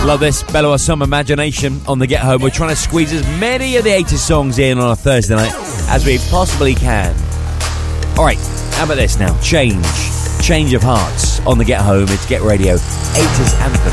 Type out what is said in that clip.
Love this. Bellow Some Imagination on the Get Home. We're trying to squeeze as many of the 80s songs in on a Thursday night as we possibly can. Alright, how about this now? Change of Hearts on the Get Home. It's Get Radio 80s Anthem.